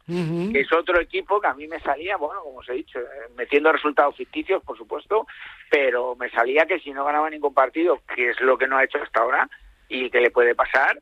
que es otro equipo que a mí me salía, bueno, como os he dicho, metiendo resultados ficticios, por supuesto, pero me salía que si no ganaba ningún partido, que es lo que no ha hecho hasta ahora, y que le puede pasar,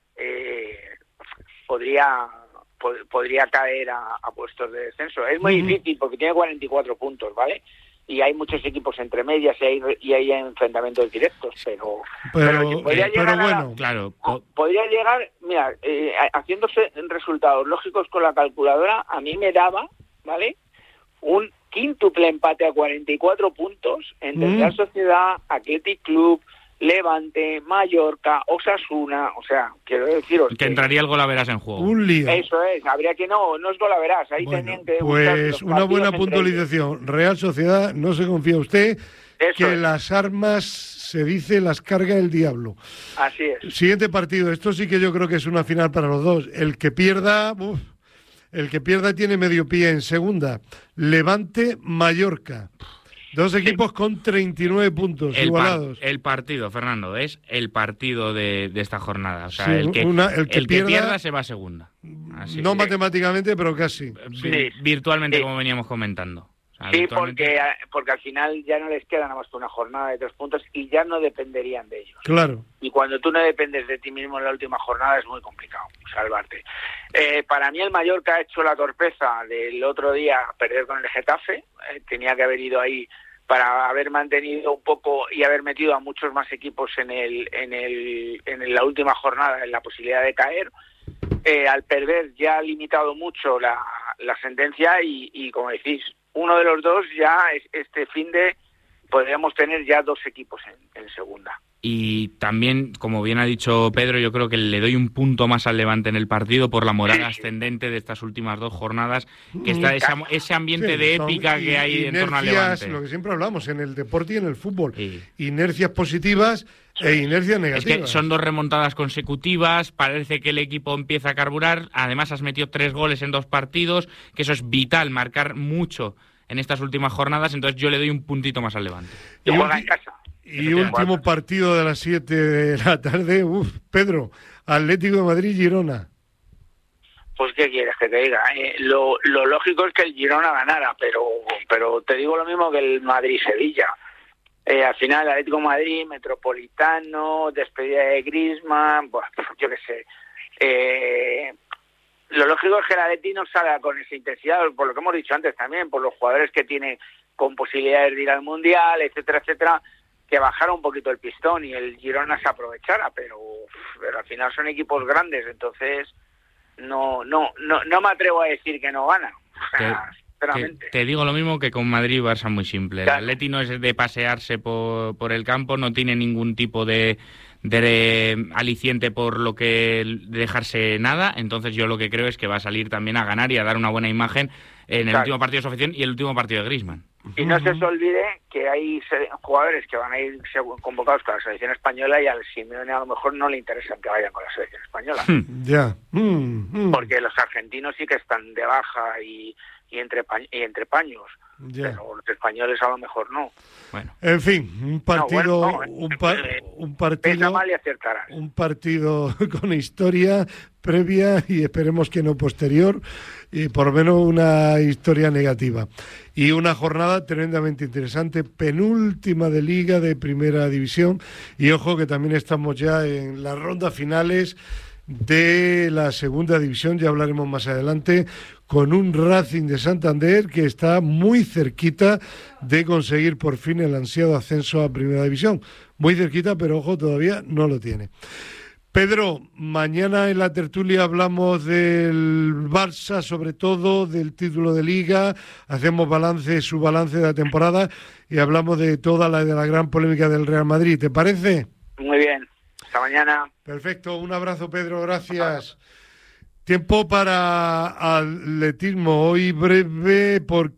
podría caer a puestos de descenso. Es muy difícil porque tiene 44 puntos, ¿vale? Y hay muchos equipos entre medias y hay enfrentamientos directos, pero podría llegar claro. Podría llegar, mira, haciéndose resultados lógicos con la calculadora, a mí me daba, ¿vale?, un quíntuple empate a 44 puntos entre Real Sociedad, Athletic Club, Levante, Mallorca, Osasuna, o sea, quiero deciros que entraría el golaveras en juego. Un lío. Eso es, habría que no es golaveras, ahí tenían que buscar pues una buena puntualización. Real Sociedad, no se confía usted, las armas, se dice, las carga el diablo. Así es. Siguiente partido, esto sí que yo creo que es una final para los dos. El que pierda tiene medio pie en segunda. Levante, Mallorca. Dos equipos con 39 puntos igualados. El partido, Fernando, es el partido de esta jornada. O sea, sí, el que pierda se va a segunda. Así no matemáticamente, pero casi. Virtualmente, como veníamos comentando. O sea, sí, porque al final ya no les queda nada más que una jornada de 3 puntos y ya no dependerían de ellos. Claro. Y cuando tú no dependes de ti mismo en la última jornada es muy complicado salvarte. Para mí el Mallorca ha hecho la torpeza del otro día perder con el Getafe. Tenía que haber ido ahí para haber mantenido un poco y haber metido a muchos más equipos en la última jornada en la posibilidad de caer. Al perder ya ha limitado mucho la sentencia y como decís, uno de los dos ya este fin de podríamos tener ya 2 equipos en segunda. Y también, como bien ha dicho Pedro, yo creo que le doy un punto más al Levante en el partido por la moral ascendente de estas últimas 2 jornadas, que está ese ambiente de épica que hay en torno al Levante. Lo que siempre hablamos en el deporte y en el fútbol. Inercias positivas e inercias negativas. Es que son 2 remontadas consecutivas, parece que el equipo empieza a carburar, además has metido 3 goles en 2 partidos, que eso es vital, marcar mucho en estas últimas jornadas, entonces yo le doy un puntito más al Levante. Y juega en casa. Y último partido de las 7 de la tarde, Pedro, Atlético de Madrid-Girona. Pues qué quieres que te diga, lo lógico es que el Girona ganara, pero te digo lo mismo que el Madrid-Sevilla. Al final Atlético de Madrid, Metropolitano, despedida de Griezmann, pues yo qué sé. Lo lógico es que el Atlético no salga con esa intensidad, por lo que hemos dicho antes también, por los jugadores que tiene con posibilidades de ir al Mundial, etcétera, etcétera, que bajara un poquito el pistón y el Girona se aprovechara, pero al final son equipos grandes, entonces no me atrevo a decir que no gana. Te digo lo mismo que con Madrid y Barça, muy simple. Claro. El Atleti no es de pasearse por el campo, no tiene ningún tipo de aliciente por lo que dejarse nada, entonces yo lo que creo es que va a salir también a ganar y a dar una buena imagen en el último partido de asociación y el último partido de Griezmann. Y no se os olvide que hay jugadores que van a ir convocados con la selección española y al Simeone a lo mejor no le interesa que vayan con la selección española. Ya. Porque los argentinos sí que están de baja y entre paños. Ya. Pero los españoles a lo mejor no. Bueno. En fin, un partido, pesa mal y acertarás. Un partido con historia previa y esperemos que no posterior, y por lo menos una historia negativa. Y una jornada tremendamente interesante, penúltima de Liga de Primera División, y ojo que también estamos ya en las rondas finales de la Segunda División, ya hablaremos más adelante, con un Racing de Santander que está muy cerquita de conseguir por fin el ansiado ascenso a Primera División. Muy cerquita, pero ojo, todavía no lo tiene. Pedro, mañana en la tertulia hablamos del Barça, sobre todo del título de Liga, hacemos su balance de la temporada y hablamos de toda de la gran polémica del Real Madrid. ¿Te parece? Muy bien. Hasta mañana. Perfecto, un abrazo, Pedro, gracias. Tiempo para atletismo, hoy breve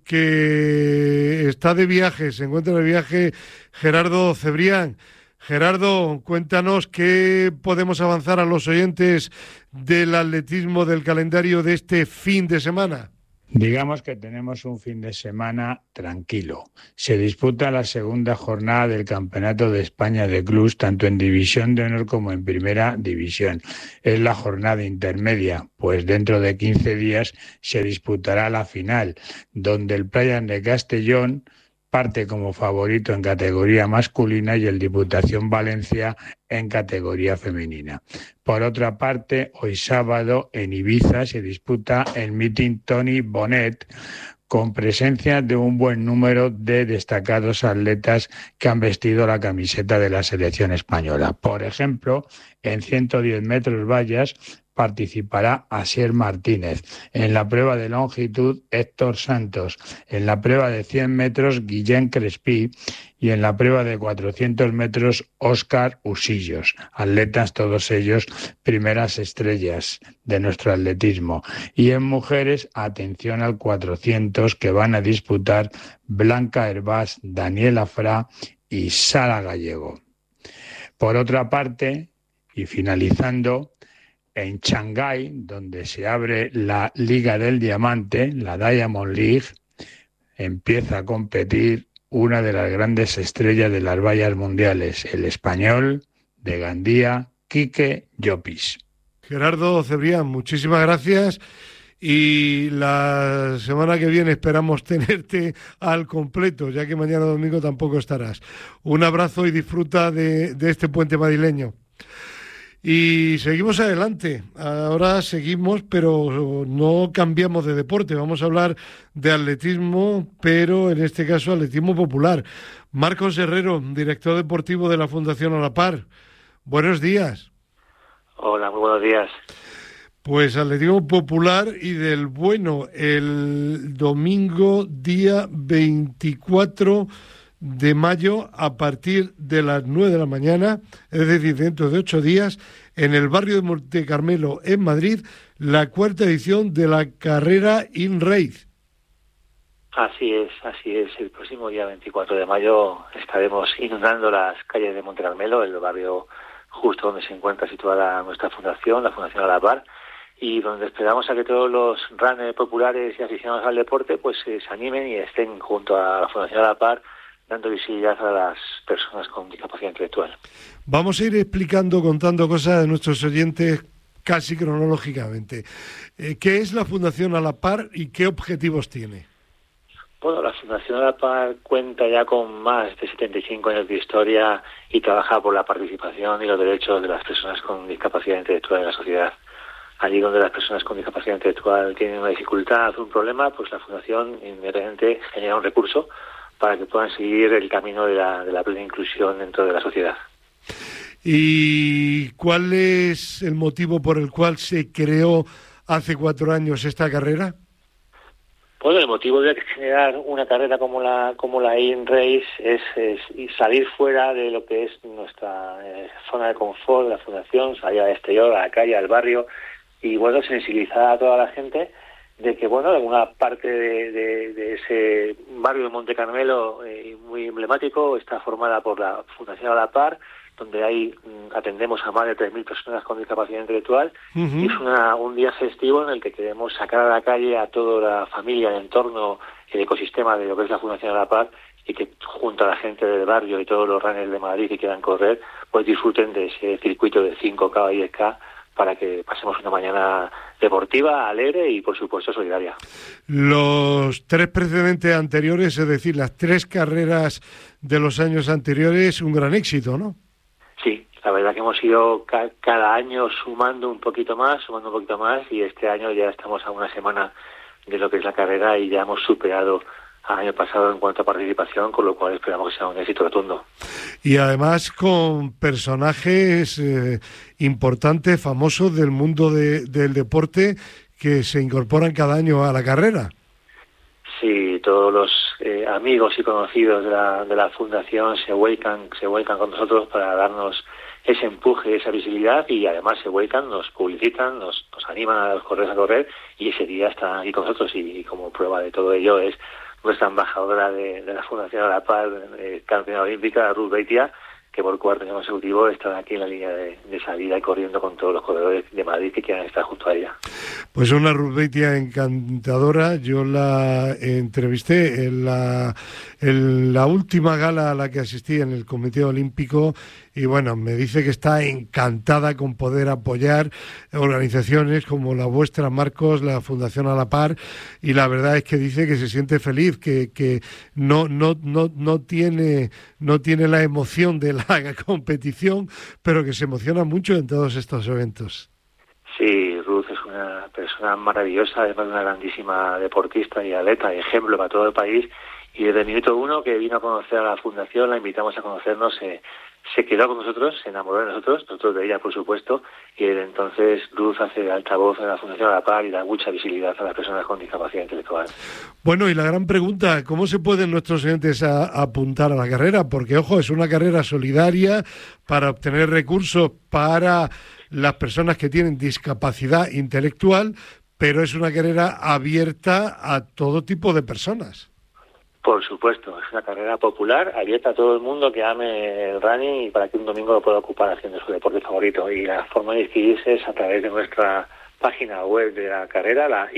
porque está de viaje, se encuentra de viaje Gerardo Cebrián. Gerardo, cuéntanos qué podemos avanzar a los oyentes del atletismo del calendario de este fin de semana. Digamos que tenemos un fin de semana tranquilo. Se disputa la segunda jornada del Campeonato de España de Clubs, tanto en División de Honor como en Primera División. Es la jornada intermedia, pues dentro de 15 días se disputará la final, donde el Playas de Castellón parte como favorito en categoría masculina y el Diputación Valencia en categoría femenina. Por otra parte, hoy sábado en Ibiza se disputa el Meeting Tony Bonet, con presencia de un buen número de destacados atletas que han vestido la camiseta de la selección española. Por ejemplo, en 110 metros vallas participará Asier Martínez, en la prueba de longitud Héctor Santos, en la prueba de 100 metros Guillén Crespí y en la prueba de 400 metros Óscar Usillos, atletas todos ellos primeras estrellas de nuestro atletismo. Y en mujeres, atención al 400 que van a disputar Blanca Hervás, Daniela Fra y Sara Gallego. Por otra parte, y finalizando, en Shanghái, donde se abre la Liga del Diamante, la Diamond League, empieza a competir una de las grandes estrellas de las vallas mundiales, el español de Gandía, Quique Llopis. Gerardo Cebrián, muchísimas gracias. Y la semana que viene esperamos tenerte al completo, ya que mañana domingo tampoco estarás. Un abrazo y disfruta de este puente madrileño. Y seguimos adelante. Ahora seguimos, pero no cambiamos de deporte. Vamos a hablar de atletismo, pero en este caso atletismo popular. Marcos Herrero, director deportivo de la Fundación A la Par. Buenos días. Hola, muy buenos días. Pues atletismo popular y del bueno. El domingo, día 24 de mayo, a partir de las 9 de la mañana, es decir, dentro de 8 días, en el barrio de Monte Carmelo, en Madrid, la cuarta edición de la carrera InRace. Así es. El próximo día 24 de mayo estaremos inundando las calles de Monte Carmelo, el barrio justo donde se encuentra situada nuestra fundación, la Fundación A la Par, y donde esperamos a que todos los runners populares y aficionados al deporte pues se animen y estén junto a la Fundación A la Par, dando visibilidad a las personas con discapacidad intelectual. Vamos a ir explicando, contando cosas a nuestros oyentes casi cronológicamente. ¿Qué es la Fundación A la Par y qué objetivos tiene? Bueno, la Fundación A la Par cuenta ya con más de 75 años de historia y trabaja por la participación y los derechos de las personas con discapacidad intelectual en la sociedad. Allí donde las personas con discapacidad intelectual tienen una dificultad o un problema, pues la Fundación inmediatamente genera un recurso para que puedan seguir el camino de la plena inclusión dentro de la sociedad. ¿Y cuál es el motivo por el cual se creó hace 4 años esta carrera? Bueno, el motivo de generar una carrera como la InRace es salir fuera de lo que es nuestra zona de confort de la Fundación, salir al exterior, a la calle, al barrio, y bueno, sensibilizar a toda la gente de que, bueno, alguna parte de ese barrio de Monte Carmelo muy emblemático está formada por la Fundación A la Par, donde atendemos a más de 3.000 personas con discapacidad intelectual, y es un día festivo en el que queremos sacar a la calle a toda la familia, el entorno, el ecosistema de lo que es la Fundación A la Par, y que junto a la gente del barrio y todos los runners de Madrid que quieran correr, pues disfruten de ese circuito de 5K y 10K, para que pasemos una mañana deportiva, alegre y, por supuesto, solidaria. Los 3 precedentes anteriores, es decir, las 3 carreras de los años anteriores, un gran éxito, ¿no? Sí, la verdad que hemos ido cada año sumando un poquito más, y este año ya estamos a una semana de lo que es la carrera y ya hemos superado al año pasado en cuanto a participación, con lo cual esperamos que sea un éxito rotundo. Y además con personajes importantes, famosos del mundo del deporte, que se incorporan cada año a la carrera. Sí, todos los amigos y conocidos de la Fundación se vuelcan con nosotros para darnos ese empuje, esa visibilidad, y además se vuelcan, nos publicitan, nos animan a los corredores a correr, y ese día están aquí con nosotros, y como prueba de todo ello es nuestra embajadora de la Fundación A la Par, campeona olímpica, Ruth Beitia, que por 4 años consecutivos están aquí en la línea de salida y corriendo con todos los corredores de Madrid que quieran estar junto a ella. Pues una Ruth Beitia encantadora. Yo la entrevisté en la última gala a la que asistí en el Comité Olímpico y bueno, me dice que está encantada con poder apoyar organizaciones como la vuestra, Marcos, la Fundación A la Par, y la verdad es que dice que se siente feliz, que no tiene la emoción de la competición, pero que se emociona mucho en todos estos eventos. Sí, Ruth es una persona maravillosa, además de una grandísima deportista y atleta, ejemplo para todo el país, y desde el minuto uno que vino a conocer a la Fundación, la invitamos a conocernos, se quedó con nosotros, se enamoró de nosotros de ella, por supuesto, y desde entonces Ruth hace de altavoz de la Fundación A la Par y da mucha visibilidad a las personas con discapacidad intelectual. Bueno, y la gran pregunta, ¿cómo se pueden nuestros oyentes apuntar a la carrera? Porque, ojo, es una carrera solidaria para obtener recursos para las personas que tienen discapacidad intelectual, pero es una carrera abierta a todo tipo de personas. Por supuesto, es una carrera popular, abierta a todo el mundo que ame el running y para que un domingo lo pueda ocupar haciendo su deporte favorito. Y la forma de inscribirse es a través de nuestra página web de la carrera, la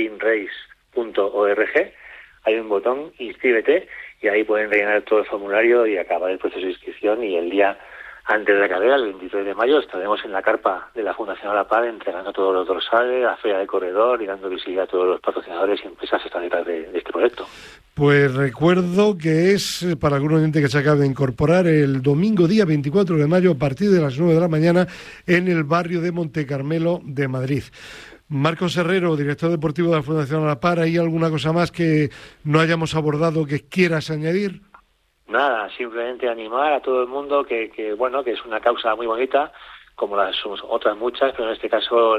inrace.org. Hay un botón, inscríbete, y ahí pueden rellenar todo el formulario y acabar el proceso de inscripción. Y el día antes de la carrera, el 23 de mayo, estaremos en la carpa de la Fundación A la Par entregando todos los dorsales, la feria de corredor y dando visibilidad a todos los patrocinadores y empresas estatales de este proyecto. Pues recuerdo que es, para algún oyente que se acabe de incorporar, el domingo día 24 de mayo a partir de las 9 de la mañana en el barrio de Montecarmelo de Madrid. Marcos Herrero, director deportivo de la Fundación A la Par, ¿hay alguna cosa más que no hayamos abordado que quieras añadir? Nada, simplemente animar a todo el mundo que es una causa muy bonita, como las otras muchas, pero en este caso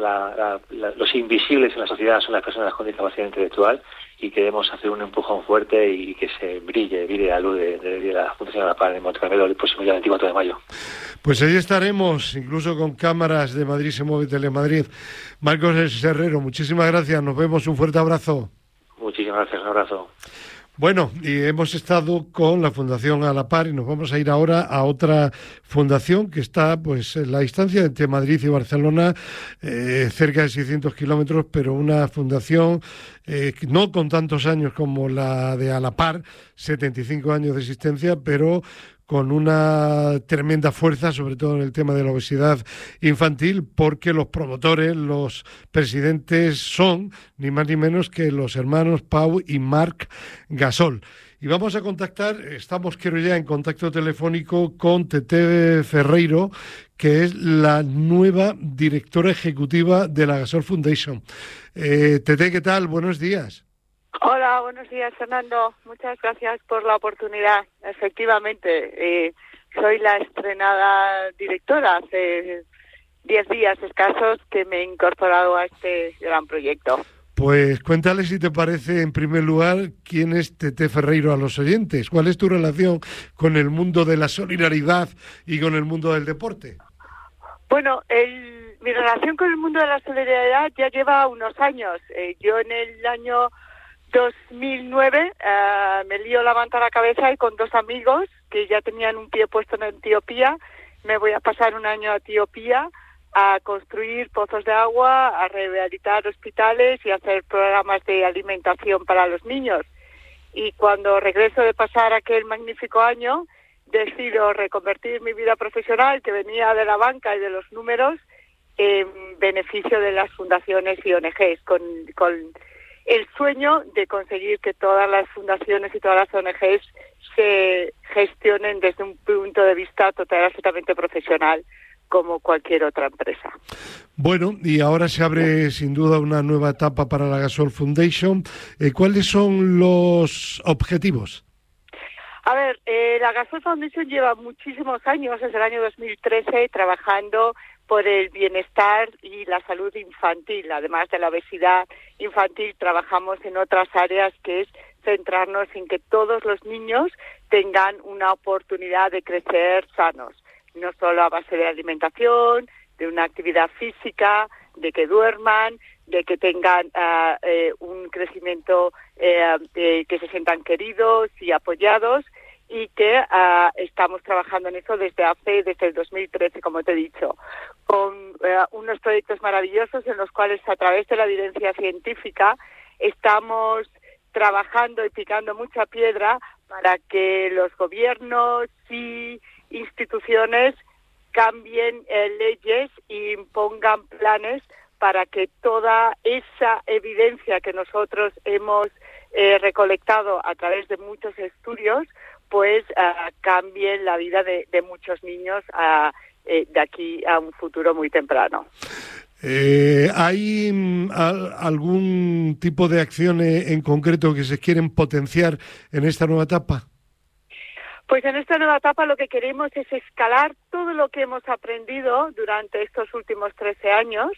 los invisibles en la sociedad son las personas con discapacidad intelectual y queremos hacer un empujón fuerte y que se brille la luz de la Fundación A la Par en Montecarmelo el próximo día 24 de mayo. Pues ahí estaremos, incluso con cámaras de Madrid Se Mueve Telemadrid. Marcos Herrero, muchísimas gracias, nos vemos, un fuerte abrazo. Muchísimas gracias, un abrazo. Bueno, y hemos estado con la Fundación A la Par y nos vamos a ir ahora a otra fundación que está pues en la distancia entre Madrid y Barcelona, cerca de 600 kilómetros, pero una fundación no con tantos años como la de A la Par, 75 años de existencia, pero con una tremenda fuerza, sobre todo en el tema de la obesidad infantil, porque los promotores, los presidentes son ni más ni menos que los hermanos Pau y Marc Gasol. Y vamos a contactar, estamos creo ya en contacto telefónico con Tete Ferreiro, que es la nueva directora ejecutiva de la Gasol Foundation. Tete, ¿qué tal? Buenos días. Hola, buenos días, Fernando. Muchas gracias por la oportunidad. Efectivamente, soy la estrenada directora hace 10 días escasos que me he incorporado a este gran proyecto. Pues cuéntale, si te parece, en primer lugar, quién es Tete Ferreiro a los oyentes. ¿Cuál es tu relación con el mundo de la solidaridad y con el mundo del deporte? Bueno, mi relación con el mundo de la solidaridad ya lleva unos años. Yo en el año 2009 me lío la manta a la cabeza y con 2 amigos que ya tenían un pie puesto en Etiopía, me voy a pasar un año a Etiopía a construir pozos de agua, a rehabilitar hospitales y a hacer programas de alimentación para los niños. Y cuando regreso de pasar aquel magnífico año, decido reconvertir mi vida profesional, que venía de la banca y de los números, en beneficio de las fundaciones y ONGs, con el sueño de conseguir que todas las fundaciones y todas las ONGs se gestionen desde un punto de vista totalmente profesional, como cualquier otra empresa. Bueno, y ahora se abre sin duda una nueva etapa para la Gasol Foundation. ¿Cuáles son los objetivos? A ver, la Gasol Foundation lleva muchísimos años, desde el año 2013, trabajando por el bienestar y la salud infantil. Además de la obesidad infantil, trabajamos en otras áreas, que es centrarnos en que todos los niños tengan una oportunidad de crecer sanos, no solo a base de alimentación, de una actividad física, de que duerman, de que tengan un crecimiento, que se sientan queridos y apoyados. y que estamos trabajando en eso desde el 2013, como te he dicho, con unos proyectos maravillosos en los cuales, a través de la evidencia científica, estamos trabajando y picando mucha piedra para que los gobiernos y instituciones cambien leyes e impongan planes para que toda esa evidencia que nosotros hemos recolectado a través de muchos estudios, pues cambien la vida de muchos niños de aquí a un futuro muy temprano. ¿Hay algún tipo de acciones en concreto que se quieren potenciar en esta nueva etapa? Pues en esta nueva etapa lo que queremos es escalar todo lo que hemos aprendido durante estos últimos 13 años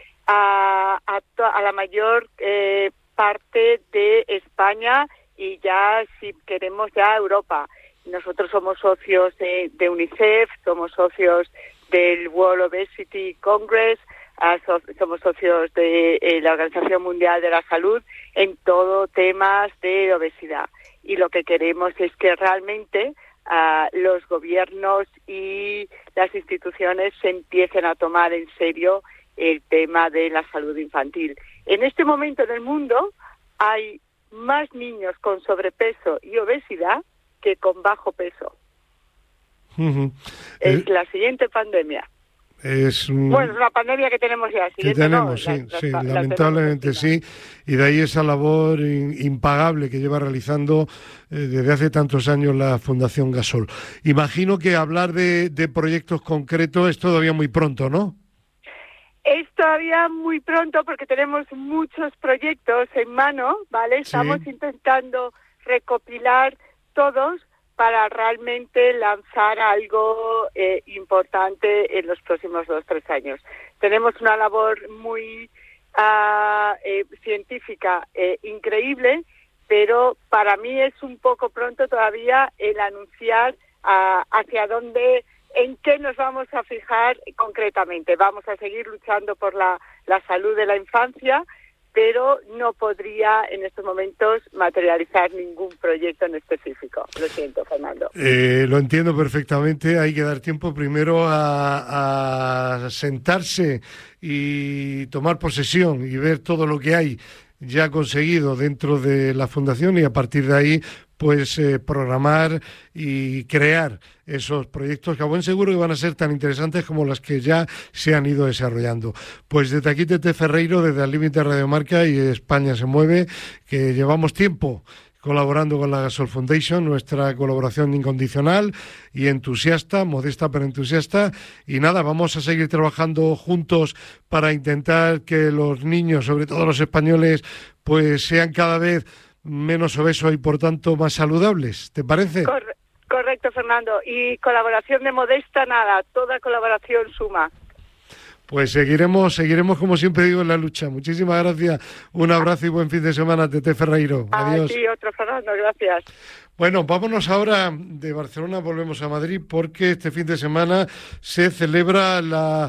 a la mayor parte de España y ya, si queremos, ya Europa. Nosotros somos socios de UNICEF, somos socios del World Obesity Congress, somos socios de la Organización Mundial de la Salud en todo temas de obesidad. Y lo que queremos es que realmente los gobiernos y las instituciones se empiecen a tomar en serio el tema de la salud infantil. En este momento en el mundo hay más niños con sobrepeso y obesidad que con bajo peso. Uh-huh. Es la siguiente pandemia. Es una pandemia que tenemos ya. Que tenemos, no, sí, lamentablemente sí. Y de ahí esa labor impagable que lleva realizando desde hace tantos años la Fundación Gasol. Imagino que hablar de proyectos concretos es todavía muy pronto, ¿no? Es todavía muy pronto porque tenemos muchos proyectos en mano, ¿vale? Estamos intentando recopilar todos para realmente lanzar algo importante en los próximos 2-3 años. Tenemos una labor muy científica increíble, pero para mí es un poco pronto todavía el anunciar hacia dónde, en qué nos vamos a fijar concretamente. Vamos a seguir luchando por la salud de la infancia, pero no podría en estos momentos materializar ningún proyecto en específico. Lo siento, Fernando. Lo entiendo perfectamente. Hay que dar tiempo primero a sentarse y tomar posesión y ver todo lo que hay ya conseguido dentro de la Fundación y a partir de ahí pues programar y crear esos proyectos que a buen seguro que van a ser tan interesantes como las que ya se han ido desarrollando. Pues desde aquí Tete Ferreiro, desde Al Límite Radio Marca y España se mueve, que llevamos tiempo colaborando con la Gasol Foundation, nuestra colaboración incondicional y entusiasta, modesta pero entusiasta, y nada, vamos a seguir trabajando juntos para intentar que los niños, sobre todo los españoles, pues sean cada vez menos obesos y por tanto más saludables. ¿Te parece? Correcto, Fernando. Y colaboración de modesta, nada, toda colaboración suma. Pues seguiremos como siempre digo en la lucha. Muchísimas gracias, un abrazo y buen fin de semana, Tete Ferreiro. Adiós. Sí, otro, Fernando, gracias. Bueno, vámonos ahora de Barcelona, volvemos a Madrid porque este fin de semana se celebra la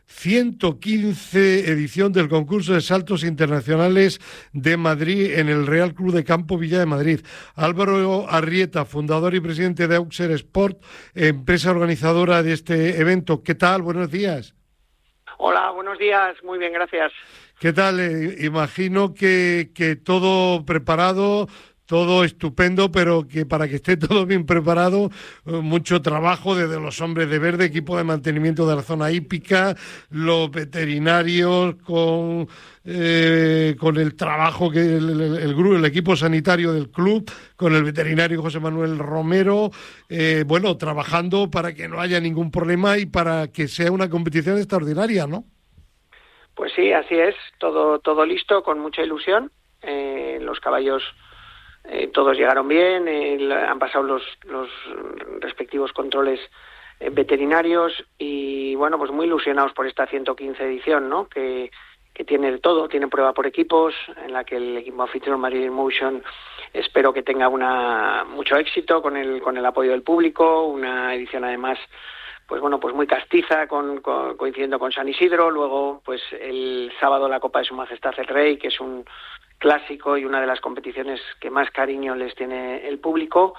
115 edición del concurso de saltos internacionales de Madrid en el Real Club de Campo Villa de Madrid. Álvaro Arrieta, fundador y presidente de Auxerre Sport, empresa organizadora de este evento. ¿Qué tal? Buenos días. Hola, buenos días. Muy bien, gracias. ¿Qué tal? Imagino que todo preparado, todo estupendo, pero que para que esté todo bien preparado, mucho trabajo desde los hombres de verde, equipo de mantenimiento de la zona hípica, los veterinarios con el trabajo que el equipo sanitario del club, con el veterinario José Manuel Romero, trabajando para que no haya ningún problema y para que sea una competición extraordinaria, ¿no? Pues sí, así es, todo listo, con mucha ilusión. Los caballos todos llegaron bien, han pasado los respectivos controles veterinarios y bueno, pues muy ilusionados por esta 115 edición, ¿no? Que tiene de todo, tiene prueba por equipos, en la que el equipo anfitrión Madrid Motion espero que tenga mucho éxito con el apoyo del público, una edición además pues muy castiza, coincidiendo con San Isidro. Luego pues el sábado la Copa de Su Majestad el Rey, que es un clásico y una de las competiciones que más cariño les tiene el público,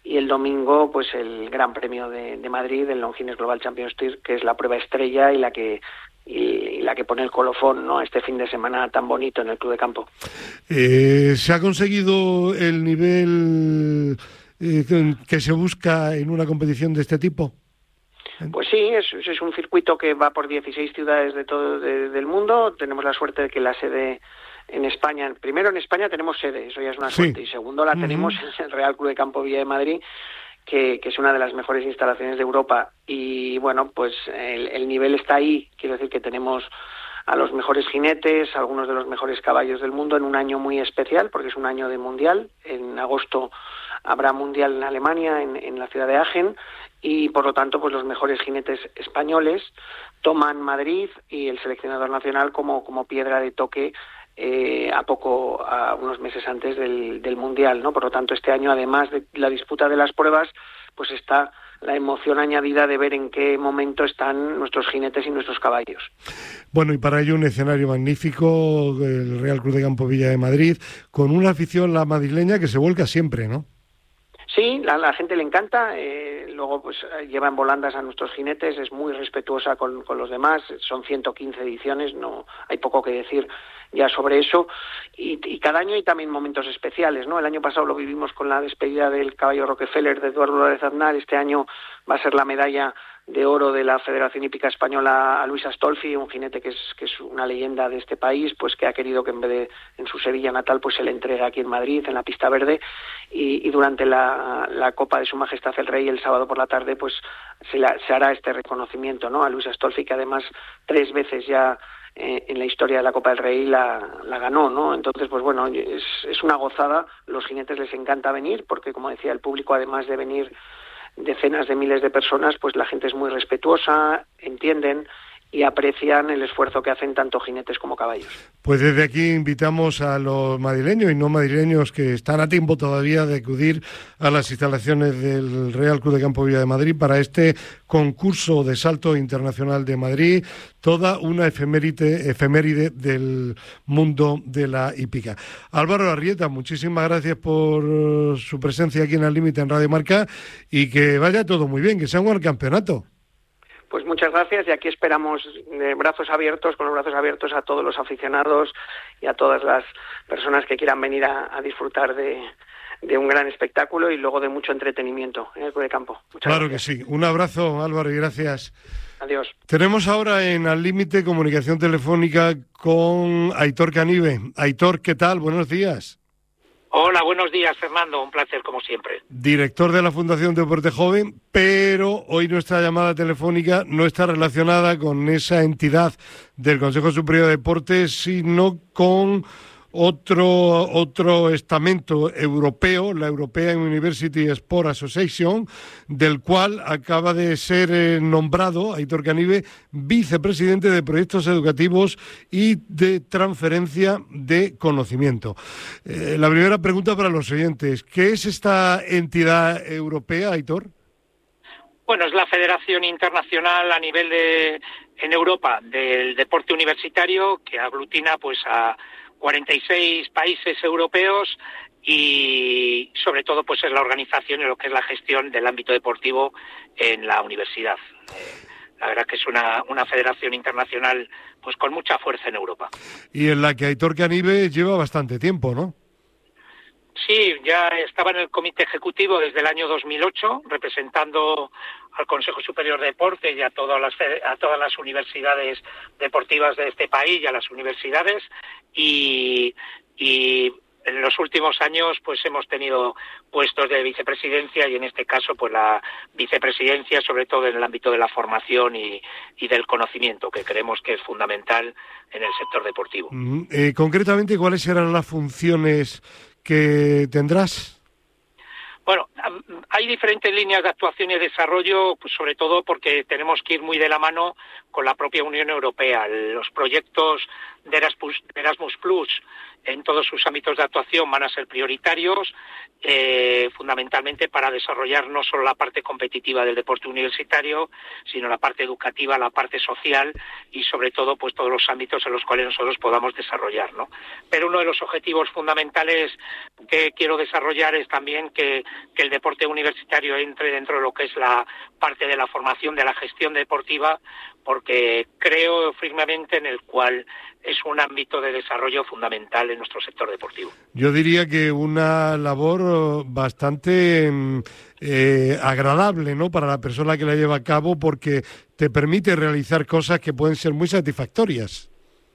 y el domingo pues el Gran Premio de Madrid, el Longines Global Champions Tour, que es la prueba estrella y la que pone el colofón, ¿no?, este fin de semana tan bonito en el Club de Campo. ¿Se ha conseguido el nivel que se busca en una competición de este tipo? Pues sí, es un circuito que va por 16 ciudades de todo del mundo. Tenemos la suerte de que la sede en España, primero en España tenemos sede, eso ya es una suerte, y segundo la tenemos en el Real Club de Campo Villa de Madrid, que es una de las mejores instalaciones de Europa, y bueno, pues el nivel está ahí. Quiero decir que tenemos a los mejores jinetes, algunos de los mejores caballos del mundo en un año muy especial, porque es un año de mundial. En agosto habrá mundial en Alemania, en la ciudad de Aachen, y por lo tanto pues los mejores jinetes españoles toman Madrid y el seleccionador nacional como piedra de toque a unos meses antes del mundial, ¿no? Por lo tanto, este año, además de la disputa de las pruebas, pues está la emoción añadida de ver en qué momento están nuestros jinetes y nuestros caballos. Bueno, y para ello un escenario magnífico, el Real Club de Campo Villa de Madrid, con una afición, la madrileña, que se vuelca siempre, ¿no? Sí, la gente le encanta, luego pues lleva en volandas a nuestros jinetes, es muy respetuosa con los demás, son 115 ediciones, no hay poco que decir ya sobre eso, y cada año hay también momentos especiales, ¿no? El año pasado lo vivimos con la despedida del caballo Rockefeller de Eduardo López Aznar. Este año va a ser la medalla de oro de la Federación Hípica Española a Luis Astolfi, un jinete que es una leyenda de este país, pues que ha querido que en vez de en su Sevilla natal pues se le entregue aquí en Madrid, en la pista verde, y durante la Copa de Su Majestad el Rey el sábado por la tarde pues se hará este reconocimiento, ¿no?, a Luis Astolfi, que además 3 veces ya en la historia de la Copa del Rey la ganó, ¿no? Entonces, pues bueno, es una gozada. Los jinetes les encanta venir porque, como decía, el público, además de venir decenas de miles de personas, pues la gente es muy respetuosa, entienden y aprecian el esfuerzo que hacen tanto jinetes como caballos. Pues desde aquí invitamos a los madrileños y no madrileños que están a tiempo todavía de acudir a las instalaciones del Real Club de Campo Villa de Madrid para este concurso de salto internacional de Madrid, toda una efeméride del mundo de la hípica. Álvaro Arrieta, muchísimas gracias por su presencia aquí en Al Límite en Radio Marca, y que vaya todo muy bien, que sea un buen campeonato. Pues muchas gracias, y aquí esperamos con los brazos abiertos a todos los aficionados y a todas las personas que quieran venir a disfrutar de un gran espectáculo y luego de mucho entretenimiento en el Club de Campo. Muchas claro gracias. Que sí. Un abrazo, Álvaro, y gracias. Adiós. Tenemos ahora en Al Límite comunicación telefónica con Aitor Canive. Aitor, ¿qué tal? Buenos días. Hola, buenos días, Fernando. Un placer, como siempre. Director de la Fundación Deporte Joven, pero hoy nuestra llamada telefónica no está relacionada con esa entidad del Consejo Superior de Deportes, sino con otro estamento europeo, la European University Sport Association, del cual acaba de ser nombrado Aitor Canive vicepresidente de proyectos educativos y de transferencia de conocimiento. La primera pregunta para los oyentes: ¿qué es esta entidad europea, Aitor? Bueno, es la Federación Internacional a nivel en Europa del deporte universitario, que aglutina pues a 46 países europeos, y sobre todo pues es la organización y lo que es la gestión del ámbito deportivo en la universidad. La verdad que es una federación internacional pues con mucha fuerza en Europa. Y en la que Aitor Canive lleva bastante tiempo, ¿no? Sí, ya estaba en el comité ejecutivo desde el año 2008, representando al Consejo Superior de Deporte y a todas las universidades deportivas de este país y a las universidades, y en los últimos años pues hemos tenido puestos de vicepresidencia, y en este caso pues la vicepresidencia sobre todo en el ámbito de la formación y del conocimiento, que creemos que es fundamental en el sector deportivo. Concretamente, ¿cuáles serán las funciones que tendrás? Bueno, hay diferentes líneas de actuación y desarrollo, pues sobre todo porque tenemos que ir muy de la mano con la propia Unión Europea. Los proyectos Erasmus Plus en todos sus ámbitos de actuación van a ser prioritarios, fundamentalmente para desarrollar no solo la parte competitiva del deporte universitario, sino la parte educativa, la parte social y sobre todo pues todos los ámbitos en los cuales nosotros podamos desarrollar, ¿no? Pero uno de los objetivos fundamentales que quiero desarrollar es también que el deporte universitario entre dentro de lo que es la parte de la formación de la gestión deportiva, porque creo firmemente en el cual es un ámbito de desarrollo fundamental en nuestro sector deportivo. Yo diría que una labor bastante agradable, ¿no?, para la persona que la lleva a cabo, porque te permite realizar cosas que pueden ser muy satisfactorias.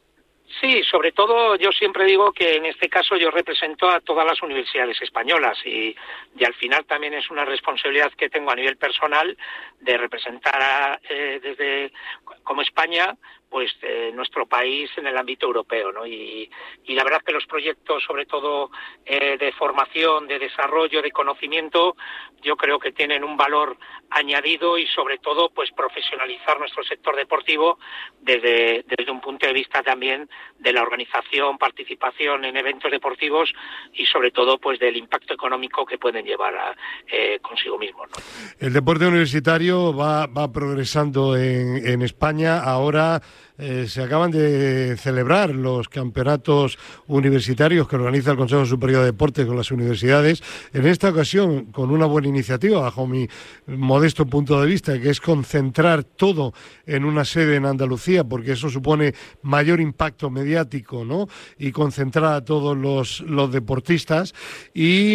Sí, sobre todo yo siempre digo que en este caso yo represento a todas las universidades españolas y al final también es una responsabilidad que tengo a nivel personal de representar desde como España pues nuestro país en el ámbito europeo, ¿no? Y la verdad que los proyectos, sobre todo de formación, de desarrollo, de conocimiento, yo creo que tienen un valor añadido y sobre todo pues profesionalizar nuestro sector deportivo desde un punto de vista también de la organización, participación en eventos deportivos y sobre todo pues del impacto económico que pueden llevar consigo mismos, ¿no? El deporte universitario va progresando en España. Ahora se acaban de celebrar los campeonatos universitarios que organiza el Consejo Superior de Deportes con las universidades, en esta ocasión con una buena iniciativa, bajo mi modesto punto de vista, que es concentrar todo en una sede en Andalucía, porque eso supone mayor impacto mediático, ¿no?, y concentrar a todos los deportistas. Y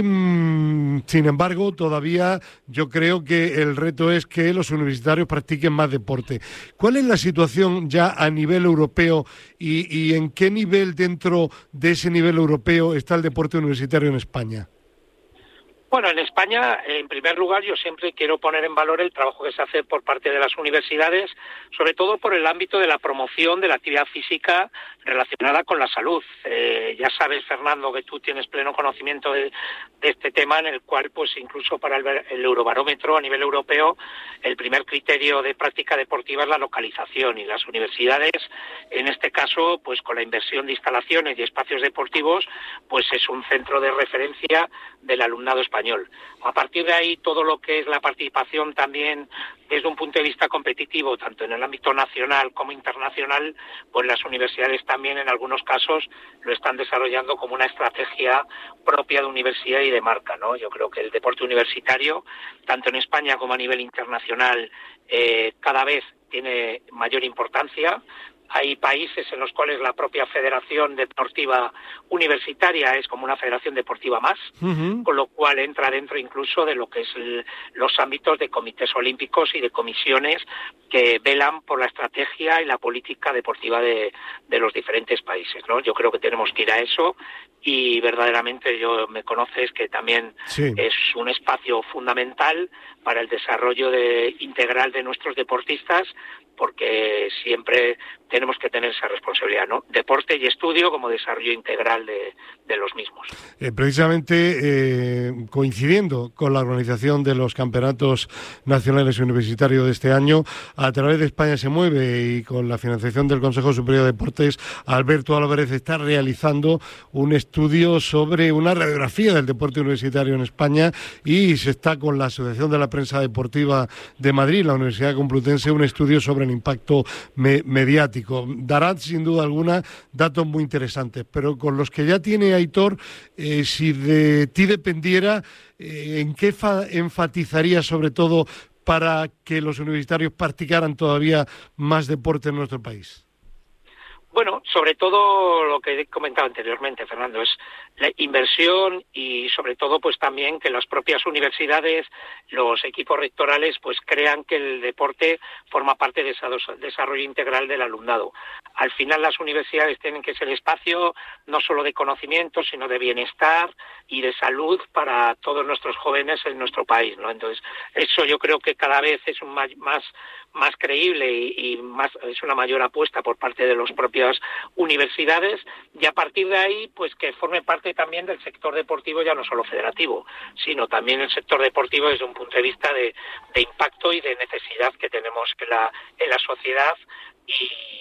sin embargo, todavía yo creo que el reto es que los universitarios practiquen más deporte. ¿Cuál es la situación ya a nivel europeo y en qué nivel dentro de ese nivel europeo está el deporte universitario en España? Bueno, en España, en primer lugar, yo siempre quiero poner en valor el trabajo que se hace por parte de las universidades, sobre todo por el ámbito de la promoción de la actividad física relacionada con la salud. Ya sabes, Fernando, que tú tienes pleno conocimiento de este tema, en el cual, pues incluso para el Eurobarómetro a nivel europeo, el primer criterio de práctica deportiva es la localización, y las universidades, en este caso, pues con la inversión de instalaciones y espacios deportivos, pues es un centro de referencia del alumnado español. A partir de ahí, todo lo que es la participación también desde un punto de vista competitivo, tanto en el ámbito nacional como internacional, pues las universidades también en algunos casos lo están desarrollando como una estrategia propia de universidad y de marca, ¿no? Yo creo que el deporte universitario, tanto en España como a nivel internacional, cada vez tiene mayor importancia. Hay países en los cuales la propia Federación Deportiva Universitaria es como una federación deportiva más, con lo cual entra dentro incluso de lo que es los ámbitos de comités olímpicos y de comisiones que velan por la estrategia y la política deportiva de los diferentes países, ¿no? Yo creo que tenemos que ir a eso y verdaderamente me conoces que también es un espacio fundamental para el desarrollo integral de nuestros deportistas, porque siempre tenemos que tener esa responsabilidad, ¿no? Deporte y estudio como desarrollo integral de los mismos. Precisamente coincidiendo con la organización de los campeonatos nacionales universitarios de este año, a través de España se mueve y con la financiación del Consejo Superior de Deportes, Alberto Álvarez está realizando un estudio sobre una radiografía del deporte universitario en España, y se está con la Asociación de la Prensa Deportiva de Madrid, la Universidad Complutense, un estudio sobre el impacto mediático. Dará sin duda alguna datos muy interesantes, pero con los que ya tiene Aitor, si de ti dependiera, ¿en qué enfatizaría sobre todo para que los universitarios practicaran todavía más deporte en nuestro país? Bueno, sobre todo lo que he comentado anteriormente, Fernando, es la inversión y sobre todo pues también que las propias universidades, los equipos rectorales pues crean que el deporte forma parte de ese desarrollo integral del alumnado. Al final las universidades tienen que ser espacio no solo de conocimiento, sino de bienestar y de salud para todos nuestros jóvenes en nuestro país, ¿no? Entonces, eso yo creo que cada vez es más creíble y más es una mayor apuesta por parte de las propias universidades, y a partir de ahí pues que forme parte también del sector deportivo, ya no solo federativo, sino también el sector deportivo desde un punto de vista de impacto y de necesidad que tenemos en la sociedad,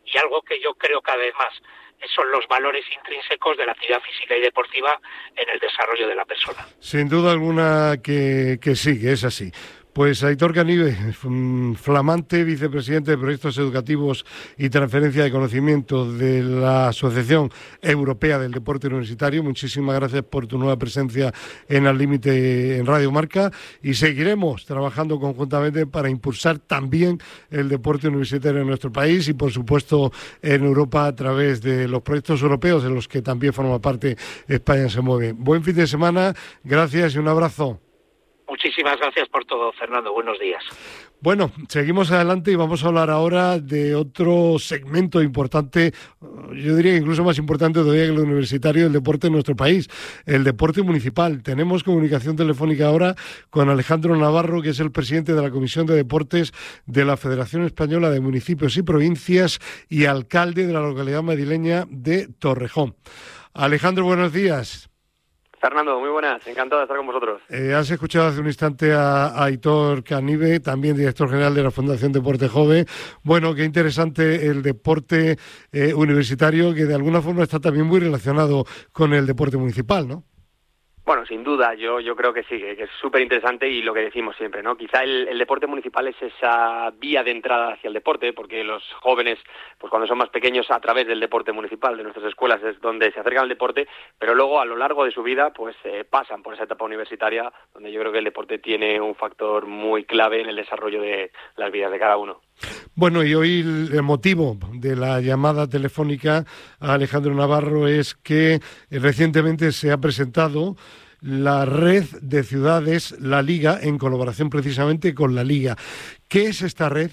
y algo que yo creo cada vez más son los valores intrínsecos de la actividad física y deportiva en el desarrollo de la persona. Sin duda alguna que sí, que es así. Pues Aitor Canive, flamante vicepresidente de Proyectos Educativos y Transferencia de Conocimiento de la Asociación Europea del Deporte Universitario, muchísimas gracias por tu nueva presencia en Al Límite en Radio Marca, y seguiremos trabajando conjuntamente para impulsar también el deporte universitario en nuestro país y, por supuesto, en Europa a través de los proyectos europeos en los que también forma parte España se mueve. Buen fin de semana, gracias y un abrazo. Muchísimas gracias por todo, Fernando. Buenos días. Bueno, seguimos adelante y vamos a hablar ahora de otro segmento importante, yo diría que incluso más importante todavía que el universitario, el deporte en nuestro país, el deporte municipal. Tenemos comunicación telefónica ahora con Alejandro Navarro, que es el presidente de la Comisión de Deportes de la Federación Española de Municipios y Provincias y alcalde de la localidad madrileña de Torrejón. Alejandro, buenos días. Fernando, muy buenas, encantado de estar con vosotros. Has escuchado hace un instante a Aitor Canive, también director general de la Fundación Deporte Jove. Bueno, qué interesante el deporte universitario, que de alguna forma está también muy relacionado con el deporte municipal, ¿no? Bueno, sin duda, yo creo que sí, que es súper interesante, y lo que decimos siempre, ¿no? Quizá el deporte municipal es esa vía de entrada hacia el deporte, porque los jóvenes, pues cuando son más pequeños, a través del deporte municipal, de nuestras escuelas, es donde se acercan al deporte, pero luego a lo largo de su vida, pues pasan por esa etapa universitaria, donde yo creo que el deporte tiene un factor muy clave en el desarrollo de las vidas de cada uno. Bueno, y hoy el motivo de la llamada telefónica a Alejandro Navarro es que recientemente se ha presentado la red de ciudades, la Liga, en colaboración precisamente con la Liga. ¿Qué es esta red?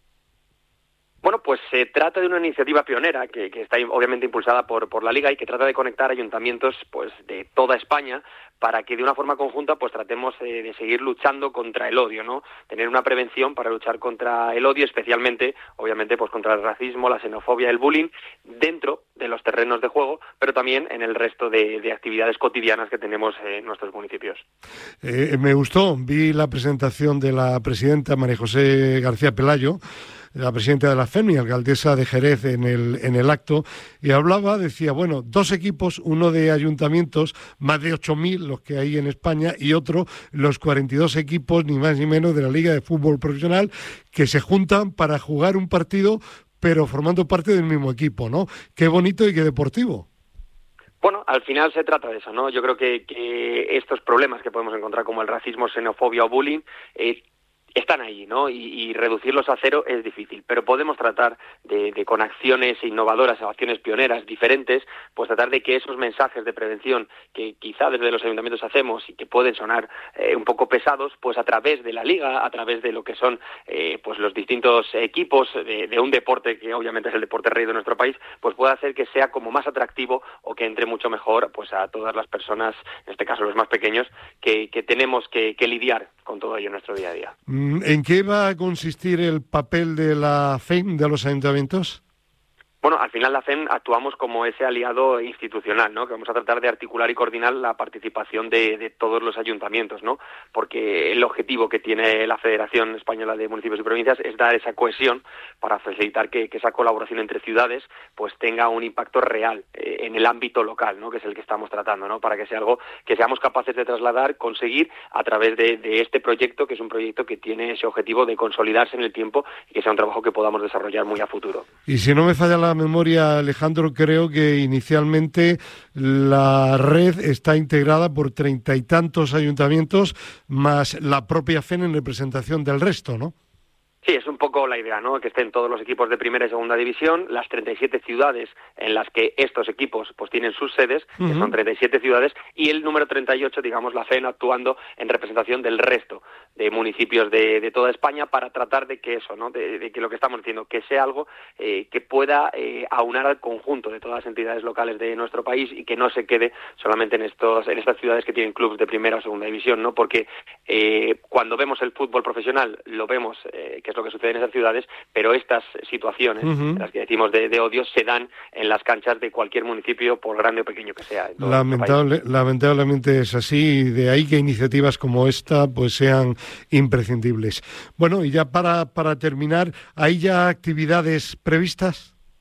Bueno, pues se trata de una iniciativa pionera que está obviamente impulsada por la Liga y que trata de conectar ayuntamientos pues de toda España para que de una forma conjunta pues tratemos de seguir luchando contra el odio, ¿no? Tener una prevención para luchar contra el odio, especialmente, obviamente, pues contra el racismo, la xenofobia, el bullying, dentro de los terrenos de juego, pero también en el resto de actividades cotidianas que tenemos en nuestros municipios. Me gustó, vi la presentación de la presidenta María José García Pelayo, la presidenta de la FEMI, alcaldesa de Jerez, en el acto, y hablaba, decía, bueno, 2 equipos, uno de ayuntamientos, más de 8.000 los que hay en España, y otro, los 42 equipos, ni más ni menos, de la Liga de Fútbol Profesional, que se juntan para jugar un partido, pero formando parte del mismo equipo, ¿no? Qué bonito y qué deportivo. Bueno, al final se trata de eso, ¿no? Yo creo que estos problemas que podemos encontrar, como el racismo, xenofobia o bullying, están ahí, ¿no? Y reducirlos a cero es difícil, pero podemos tratar de con acciones innovadoras, acciones pioneras, diferentes, pues tratar de que esos mensajes de prevención que quizá desde los ayuntamientos hacemos y que pueden sonar un poco pesados, pues a través de la Liga, a través de lo que son pues los distintos equipos de un deporte que obviamente es el deporte rey de nuestro país, pues pueda hacer que sea como más atractivo o que entre mucho mejor pues a todas las personas, en este caso los más pequeños, que tenemos que lidiar con todo ello en nuestro día a día. ¿En qué va a consistir el papel de la FEM, de los ayuntamientos? Bueno, al final la FEM actuamos como ese aliado institucional, ¿no? Que vamos a tratar de articular y coordinar la participación de todos los ayuntamientos, ¿no? Porque el objetivo que tiene la Federación Española de Municipios y Provincias es dar esa cohesión para facilitar que esa colaboración entre ciudades pues tenga un impacto real en el ámbito local, ¿no? Que es el que estamos tratando, ¿no? Para que sea algo que seamos capaces de trasladar, conseguir a través de este proyecto, que es un proyecto que tiene ese objetivo de consolidarse en el tiempo y que sea un trabajo que podamos desarrollar muy a futuro. Y si no me falla la memoria, Alejandro, creo que inicialmente la red está integrada por 30 y tantos ayuntamientos más la propia FEM en representación del resto, ¿no? Sí, es un poco la idea, ¿no? Que estén todos los equipos de primera y segunda división, las 37 ciudades en las que estos equipos pues tienen sus sedes, que son 37 ciudades, y el número 38, digamos, la FEM actuando en representación del resto de municipios de toda España para tratar de que eso, ¿no? De que lo que estamos diciendo, que sea algo que pueda aunar al conjunto de todas las entidades locales de nuestro país y que no se quede solamente en estas ciudades que tienen clubes de primera o segunda división, ¿no? Porque cuando vemos el fútbol profesional, lo vemos que es lo que sucede en esas ciudades, pero estas situaciones, las que decimos de odio, se dan en las canchas de cualquier municipio, por grande o pequeño que sea. Lamentablemente es así, y de ahí que iniciativas como esta pues sean imprescindibles. Bueno, y ya para terminar, ¿hay ya actividades previstas?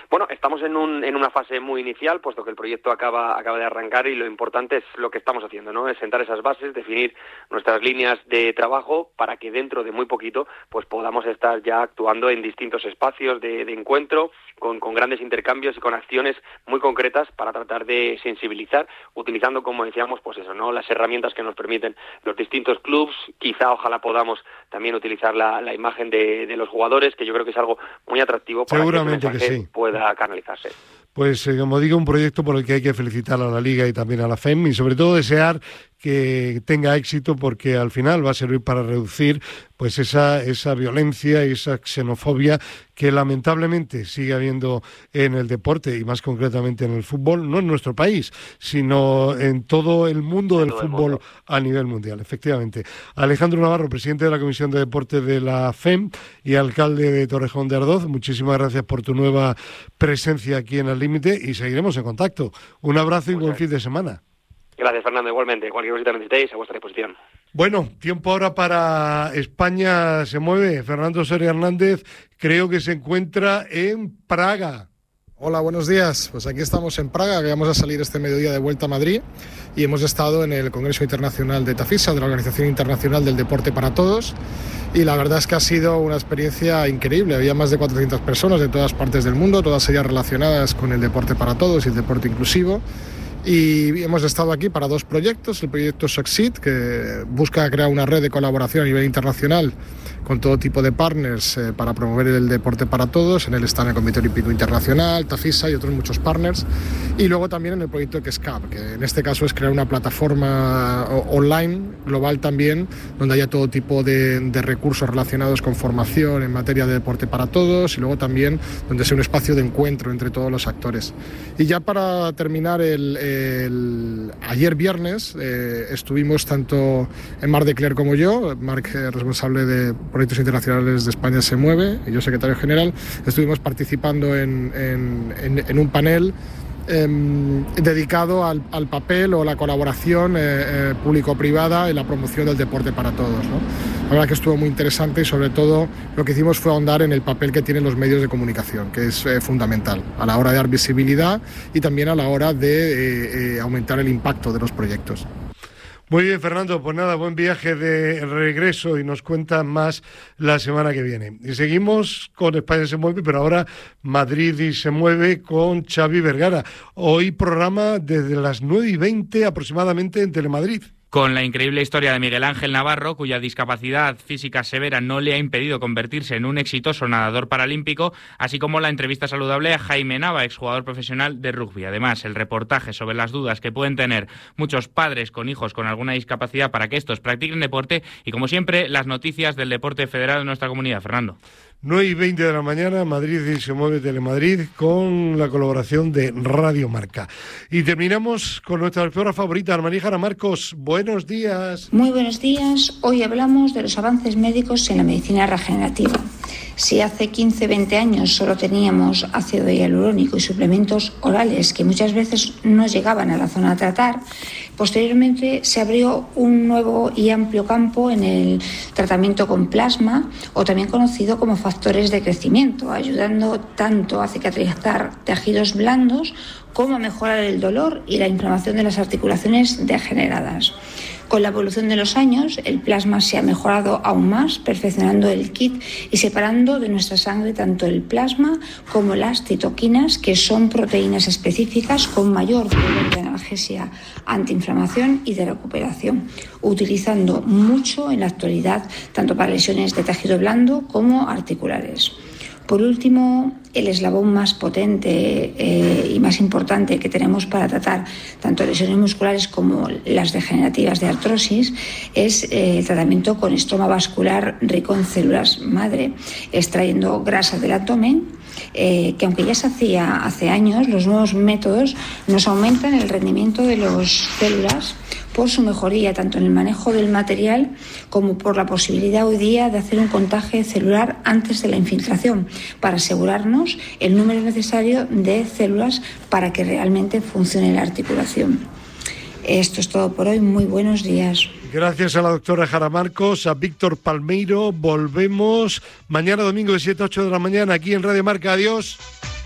Bueno, estamos en una fase muy inicial, puesto que el proyecto acaba de arrancar, y lo importante es lo que estamos haciendo, ¿no? Es sentar esas bases, definir nuestras líneas de trabajo para que dentro de muy poquito pues podamos estar ya actuando en distintos espacios de encuentro, con grandes intercambios y con acciones muy concretas para tratar de sensibilizar, utilizando, como decíamos, pues eso, ¿no? Las herramientas que nos permiten los distintos clubs. Quizá, ojalá podamos también utilizar la imagen de los jugadores, que yo creo que es algo muy atractivo para que ese mensaje pueda canalizarse. Pues como digo, un proyecto por el que hay que felicitar a la Liga y también a la FEM, y sobre todo desear que tenga éxito, porque al final va a servir para reducir pues esa violencia y esa xenofobia que lamentablemente sigue habiendo en el deporte, y más concretamente en el fútbol, no en nuestro país, sino en todo el mundo del fútbol a nivel mundial, efectivamente. Alejandro Navarro, presidente de la Comisión de Deporte de la FEM y alcalde de Torrejón de Ardoz, muchísimas gracias por tu nueva presencia aquí en El Límite, y seguiremos en contacto. Un abrazo y buen fin de semana. Gracias, Fernando, igualmente. Cualquier cosita necesitéis, a vuestra disposición. Bueno, tiempo ahora para España se mueve. Fernando Soria Hernández creo que se encuentra en Praga. Hola, buenos días. Pues aquí estamos en Praga, que vamos a salir este mediodía de vuelta a Madrid, y hemos estado en el Congreso Internacional de Tafisa, de la Organización Internacional del Deporte para Todos, y la verdad es que ha sido una experiencia increíble. Había más de 400 personas de todas partes del mundo, todas ellas relacionadas con el deporte para todos y el deporte inclusivo. Y hemos estado aquí para dos proyectos: el proyecto Succeed, que busca crear una red de colaboración a nivel internacional con todo tipo de partners para promover el deporte para todos. En él están el Comité Olímpico Internacional, Tafisa y otros muchos partners. Y luego también en el proyecto XCAP, que en este caso es crear una plataforma online global también, donde haya todo tipo de recursos relacionados con formación en materia de deporte para todos, y luego también donde sea un espacio de encuentro entre todos los actores. Y ya para terminar, ayer viernes estuvimos tanto en Marc Declercq como yo, Marc, responsable de Proyectos Internacionales de España Se Mueve, y yo secretario general, estuvimos participando en un panel dedicado al papel o la colaboración público-privada en la promoción del deporte para todos, ¿no? La verdad que estuvo muy interesante, y sobre todo lo que hicimos fue ahondar en el papel que tienen los medios de comunicación, que es fundamental a la hora de dar visibilidad y también a la hora de aumentar el impacto de los proyectos. Muy bien, Fernando, pues nada, buen viaje de regreso, y nos cuentan más la semana que viene. Y seguimos con España se mueve, pero ahora Madrid y se mueve con Xavi Vergara. Hoy programa desde las 9:20 aproximadamente en Telemadrid. Con la increíble historia de Miguel Ángel Navarro, cuya discapacidad física severa no le ha impedido convertirse en un exitoso nadador paralímpico, así como la entrevista saludable a Jaime Nava, exjugador profesional de rugby. Además, el reportaje sobre las dudas que pueden tener muchos padres con hijos con alguna discapacidad para que estos practiquen deporte, y como siempre, las noticias del deporte federal de nuestra comunidad. Fernando. 9:20 de la mañana, Madrid y se mueve Telemadrid, con la colaboración de Radio Marca. Y terminamos con nuestra autora favorita, Armani Jara Marcos. Buenos días. Muy buenos días. Hoy hablamos de los avances médicos en la medicina regenerativa. Si hace 15-20 años solo teníamos ácido hialurónico y suplementos orales que muchas veces no llegaban a la zona a tratar, posteriormente se abrió un nuevo y amplio campo en el tratamiento con plasma, o también conocido como factores de crecimiento, ayudando tanto a cicatrizar tejidos blandos como a mejorar el dolor y la inflamación de las articulaciones degeneradas. Con la evolución de los años, el plasma se ha mejorado aún más, perfeccionando el kit y separando de nuestra sangre tanto el plasma como las citoquinas, que son proteínas específicas con mayor poder de analgesia, antiinflamación y de recuperación, utilizando mucho en la actualidad tanto para lesiones de tejido blando como articulares. Por último, el eslabón más potente y más importante que tenemos para tratar tanto lesiones musculares como las degenerativas de artrosis es el tratamiento con estroma vascular rico en células madre, extrayendo grasa del abdomen, que aunque ya se hacía hace años, los nuevos métodos nos aumentan el rendimiento de las células por su mejoría tanto en el manejo del material como por la posibilidad hoy día de hacer un contagio celular antes de la infiltración, para asegurarnos el número necesario de células para que realmente funcione la articulación. Esto es todo por hoy. Muy buenos días. Gracias a la doctora Jara Marcos, a Víctor Palmeiro. Volvemos mañana domingo de 7 a 8 de la mañana aquí en Radio Marca. Adiós.